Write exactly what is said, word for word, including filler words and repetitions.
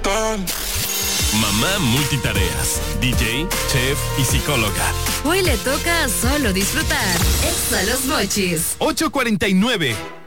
Mamá multitareas, D J, chef y psicóloga. Hoy le toca solo disfrutar. Exa Los Mochis. ocho cuarenta y nueve.